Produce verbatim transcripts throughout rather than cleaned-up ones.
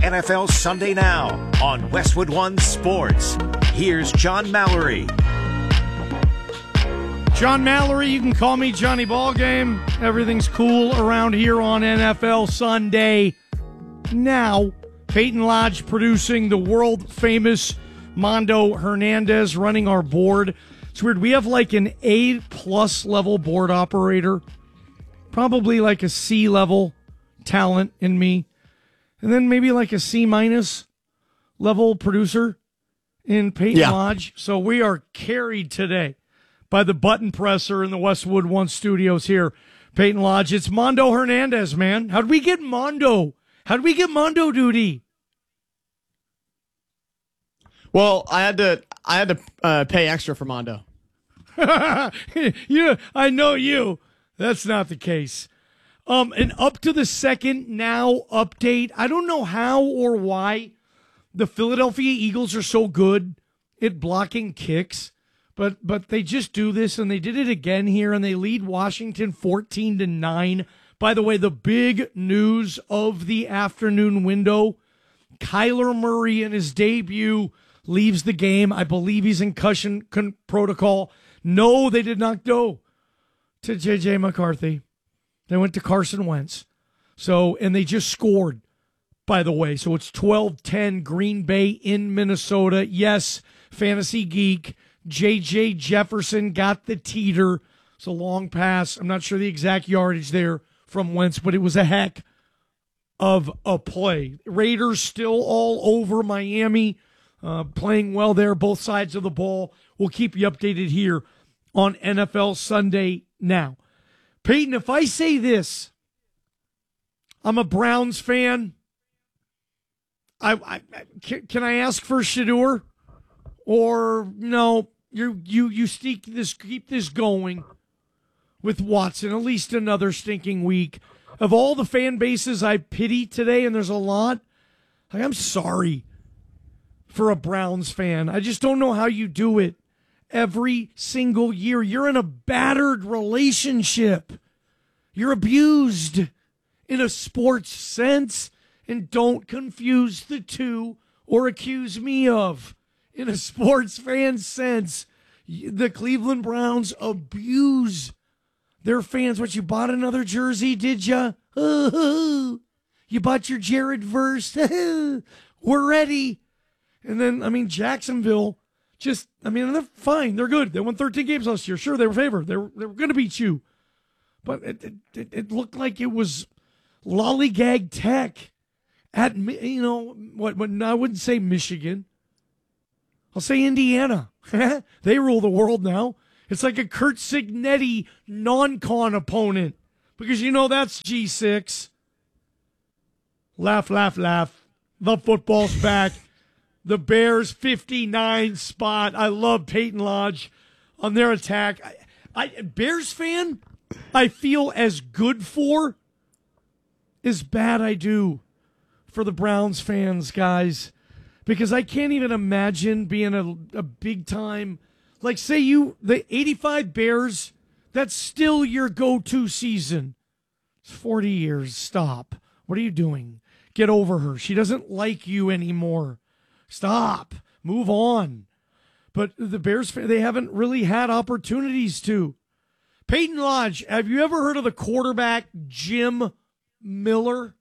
N F L Sunday Now on Westwood One Sports. Here's John Mallory. John Mallory, you can call me Johnny Ballgame. Everything's cool around here on N F L Sunday Now. Peyton Lodge producing, the world-famous Mondo Hernandez running our board. It's weird. We have like an A-plus level board operator, probably like a C-level talent in me, and then maybe like a C-minus level producer in Peyton yeah. Lodge. So we are carried today by the button presser in the Westwood One Studios here. Peyton Lodge, it's Mondo Hernandez, man. How'd we get Mondo? How'd we get Mondo duty? Well, I had to I had to uh, pay extra for Mondo. Yeah, I know you. That's not the case. Um, an up to the second now update. I don't know how or why the Philadelphia Eagles are so good at blocking kicks, but but they just do this, and they did it again here, and they lead Washington fourteen to nine. By the way, the big news of the afternoon window, Kyler Murray in his debut leaves the game. I believe he's in concussion con- protocol. No, they did not go to J J McCarthy. They went to Carson Wentz. So, and they just scored, by the way. So it's twelve ten Green Bay in Minnesota. Yes, Fantasy Geek. J J Jefferson got the teeter. It's a long pass. I'm not sure the exact yardage there from Wentz, but it was a heck of a play. Raiders still all over Miami. Uh, playing well there, both sides of the ball. We'll keep you updated here on N F L Sunday Now. Peyton, if I say this, I'm a Browns fan. I, I can, can I ask for Shedeur? Or no, you you you keep this keep this going with Watson, at least another stinking week. Of all the fan bases I pity today, and there's a lot, like, I'm sorry for a Browns fan. I just don't know how you do it every single year. You're in a battered relationship. You're abused in a sports sense, and don't confuse the two or accuse me of. In a sports fan sense, the Cleveland Browns abuse their fans. What, you bought another jersey, did you? Oh, you bought your Jared Verse. We're ready. And then, I mean, Jacksonville just, I mean, they're fine. They're good. They won thirteen games last year. Sure, they were favored. They were, they were going to beat you. But it, it, it looked like it was lollygag tech at, you know, what, what I wouldn't say Michigan. I'll say Indiana. They rule the world now. It's like a Kurt Signetti non-con opponent because, you know, that's G six. Laugh, laugh, laugh. The football's back. The Bears fifty-nine spot. I love Peyton Lodge on their attack. I, I Bears fan, I feel as good for as bad I do for the Browns fans, guys. Because I can't even imagine being a, a big time, like say you, the eighty-five Bears, that's still your go-to season. It's forty years. Stop. What are you doing? Get over her. She doesn't like you anymore. Stop. Move on. But the Bears, they haven't really had opportunities to. Peyton Lodge, have you ever heard of the quarterback Jim Miller?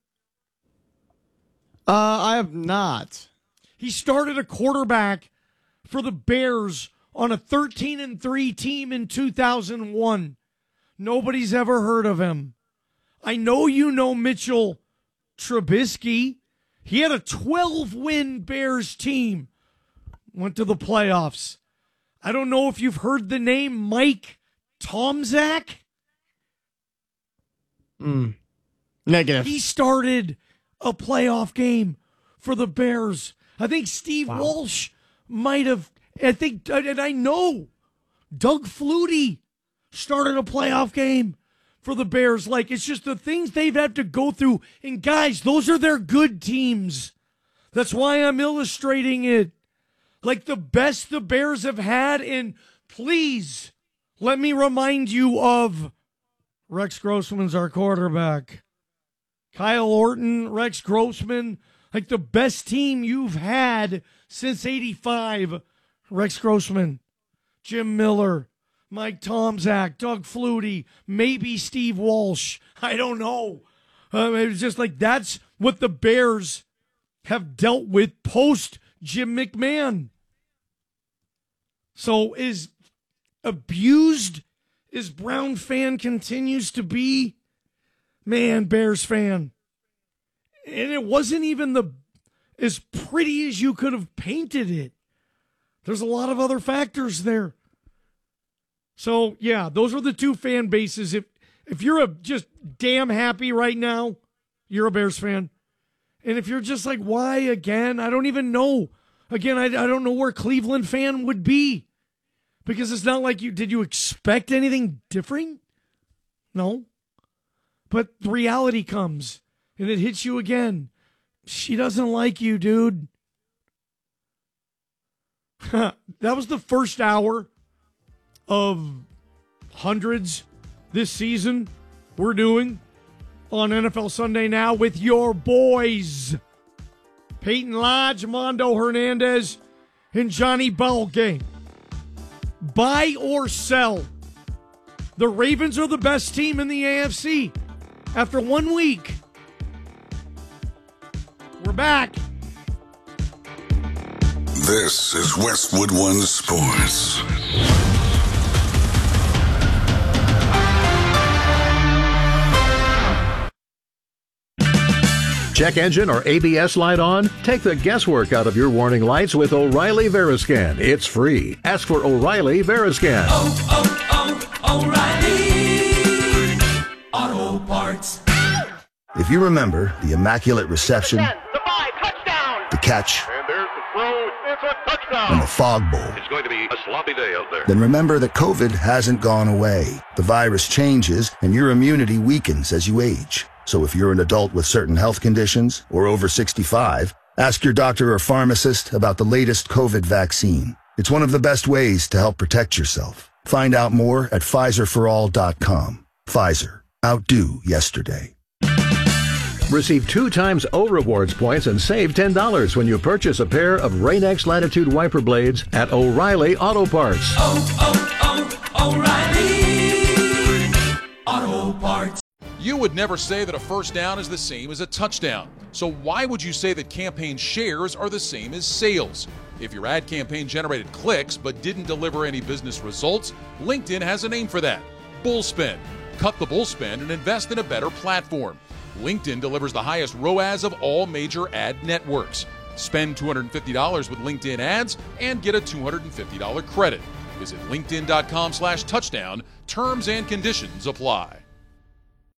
Uh, I have not. He started a quarterback for the Bears on a thirteen and three team in two thousand one. Nobody's ever heard of him. I know you know Mitchell Trubisky. He had a twelve-win Bears team. Went to the playoffs. I don't know if you've heard the name Mike Tomczak. Mm. Negative. He started a playoff game for the Bears. I think Steve wow. Walsh might have, I think, and I know Doug Flutie started a playoff game for the Bears. Like, it's just the things they've had to go through. And guys, those are their good teams. That's why I'm illustrating it. Like the best the Bears have had. And please, let me remind you of Rex Grossman's our quarterback. Kyle Orton, Rex Grossman, Like the best team you've had since eighty-five. Rex Grossman, Jim Miller, Mike Tomczak, Doug Flutie, maybe Steve Walsh. I don't know. Um, it was just like that's what the Bears have dealt with post Jim McMahon. So as abused as Brown fan continues to be, man, Bears fan. And it wasn't even the as pretty as you could have painted it. There's a lot of other factors there. So, yeah, those are the two fan bases. If if you're a just damn happy right now, you're a Bears fan. And if you're just like, why again? I don't even know. Again, I, I don't know where Cleveland fan would be. Because it's not like you, did you expect anything different? No. But the reality comes. And it hits you again. She doesn't like you, dude. That was the first hour of hundreds this season we're doing on N F L Sunday Now with your boys. Peyton Lodge, Mondo Hernandez, and Johnny Balgay. Buy or sell. The Ravens are the best team in the A F C. After one week. We're back. This is Westwood One Sports. Check engine or A B S light on? Take the guesswork out of your warning lights with O'Reilly Veriscan. It's free. Ask for O'Reilly Veriscan. Oh, oh, oh, O'Reilly Auto Parts. If you remember the immaculate reception, the five, touchdown, the catch, and there's the throw, it's a touchdown, and the fog bowl, it's going to be a sloppy day out there. Then remember that COVID hasn't gone away. The virus changes, and your immunity weakens as you age. So if you're an adult with certain health conditions or over sixty-five, ask your doctor or pharmacist about the latest COVID vaccine. It's one of the best ways to help protect yourself. Find out more at Pfizer for all dot com. Pfizer. Outdo yesterday. Receive two times O Rewards points and save ten dollars when you purchase a pair of Rain-X Latitude wiper blades at O'Reilly Auto Parts. Oh, oh, oh, O'Reilly Auto Parts. You would never say that a first down is the same as a touchdown. So why would you say that campaign shares are the same as sales? If your ad campaign generated clicks but didn't deliver any business results, LinkedIn has a name for that. Bullspend. Cut the bullspend and invest in a better platform. LinkedIn delivers the highest R O A S of all major ad networks. Spend two hundred fifty dollars with LinkedIn ads and get a two hundred fifty dollars credit. Visit linkedin.com slash touchdown. Terms and conditions apply.